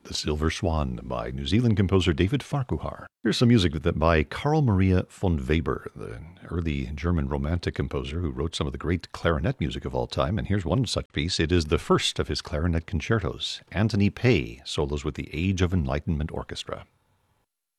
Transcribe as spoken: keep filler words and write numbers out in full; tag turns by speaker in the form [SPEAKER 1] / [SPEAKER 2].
[SPEAKER 1] The Silver Swan by New Zealand composer David Farquhar. Here's some music by Carl Maria von Weber, the early German romantic composer who wrote some of the great clarinet music of all time. And here's one such piece. It is the first of his clarinet concertos. Anthony Pay solos with the Age of Enlightenment Orchestra.